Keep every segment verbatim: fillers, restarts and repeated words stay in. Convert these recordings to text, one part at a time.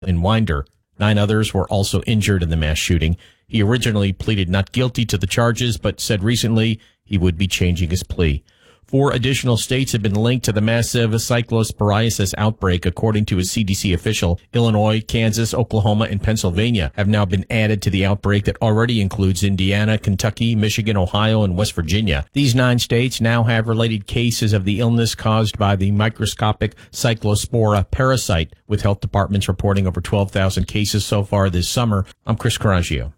in Winder. Nine others were also injured in the mass shooting. He originally pleaded not guilty to the charges, but said recently he would be changing his plea. Four additional states have been linked to the massive cyclosporiasis outbreak, according to a C D C official. Illinois, Kansas, Oklahoma, and Pennsylvania have now been added to the outbreak that already includes Indiana, Kentucky, Michigan, Ohio, and West Virginia. These nine states now have related cases of the illness caused by the microscopic cyclospora parasite, with health departments reporting over twelve thousand cases so far this summer. I'm Chris Coraggio.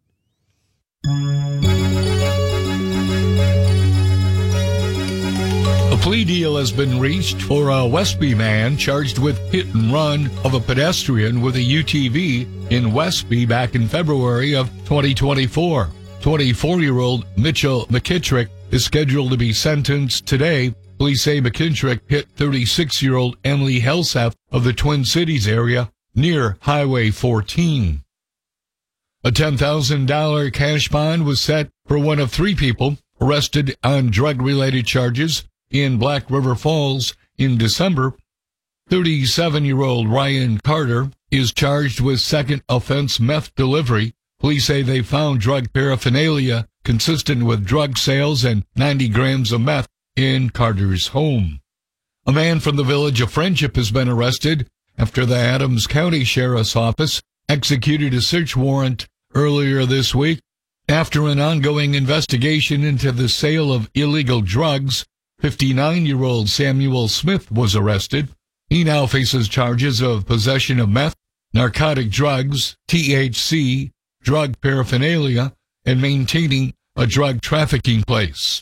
A plea deal has been reached for a Westby man charged with hit and run of a pedestrian with a U T V in Westby back in February of twenty twenty-four. twenty-four-year-old Mitchell McKittrick is scheduled to be sentenced today. Police say McKittrick hit thirty-six-year-old Emily Helseth of the Twin Cities area near Highway fourteen. A ten thousand dollars cash bond was set for one of three people arrested on drug-related charges in Black River Falls in December. thirty-seven-year-old Ryan Carter is charged with second offense meth delivery. Police say they found drug paraphernalia consistent with drug sales and ninety grams of meth in Carter's home. A man from the Village of Friendship has been arrested after the Adams County Sheriff's Office executed a search warrant earlier this week after an ongoing investigation into the sale of illegal drugs. fifty-nine-year-old Samuel Smith was arrested. He now faces charges of possession of meth, narcotic drugs, T H C, drug paraphernalia, and maintaining a drug trafficking place.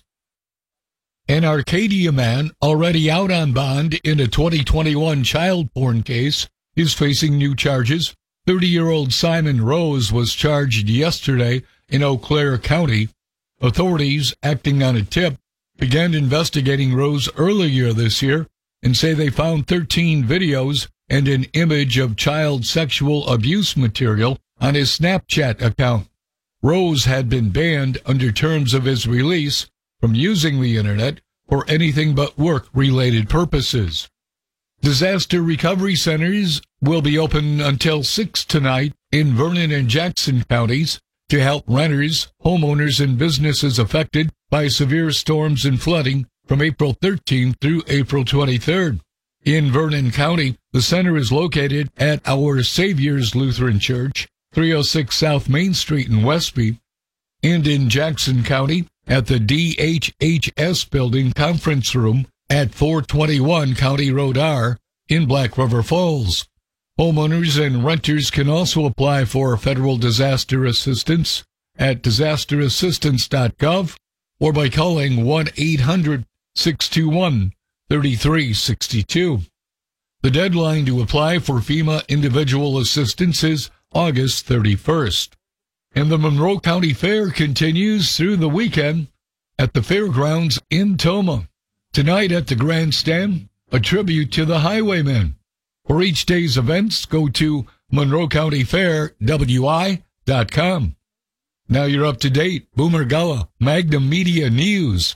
An Arcadia man already out on bond in a twenty twenty-one child porn case is facing new charges. thirty-year-old Simon Rose was charged yesterday in Eau Claire County. Authorities, acting on a tip, began investigating Rose earlier this year and say they found thirteen videos and an image of child sexual abuse material on his Snapchat account. Rose had been banned under terms of his release from using the internet for anything but work-related purposes. Disaster recovery centers will be open until six tonight in Vernon and Jackson counties to help renters, homeowners, and businesses affected by severe storms and flooding from April thirteenth through April twenty-third. In Vernon County, the center is located at Our Savior's Lutheran Church, three oh six South Main Street in Westby, and in Jackson County at the D H H S Building Conference Room at four twenty-one County Road R in Black River Falls. Homeowners and renters can also apply for federal disaster assistance at disaster assistance dot gov or by calling one eight hundred six two one three three six two. The deadline to apply for FEMA individual assistance is August thirty-first. And the Monroe County Fair continues through the weekend at the fairgrounds in Tomah. Tonight at the grandstand, a tribute to the Highwaymen. For each day's events, go to Monroe County Fair W I dot com. Now you're up to date. Boomer Gullah, Magnum Media News.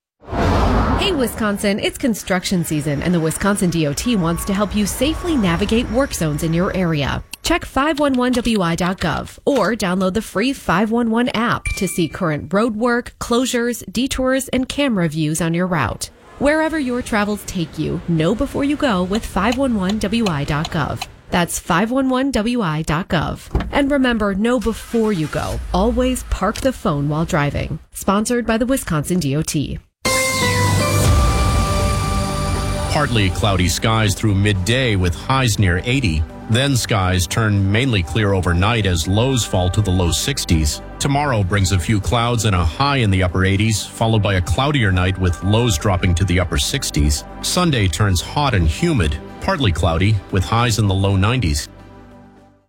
Hey, Wisconsin, it's construction season, and the Wisconsin D O T wants to help you safely navigate work zones in your area. Check five one one W I dot gov or download the free five one one app to see current road work, closures, detours, and camera views on your route. Wherever your travels take you, know before you go with five one one W I dot gov. That's five one one W I dot gov. And remember, know before you go. Always park the phone while driving. Sponsored by the Wisconsin D O T. Partly cloudy skies through midday with highs near eighty. Then skies turn mainly clear overnight as lows fall to the low sixties. Tomorrow brings a few clouds and a high in the upper eighties, followed by a cloudier night with lows dropping to the upper sixties. Sunday turns hot and humid, partly cloudy with highs in the low nineties.